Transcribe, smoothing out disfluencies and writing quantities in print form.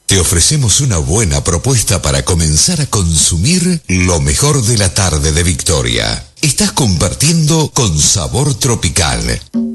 te ofrecemos una buena propuesta para comenzar a consumir lo mejor de la tarde de Victoria. Estás compartiendo con Sabor Tropical.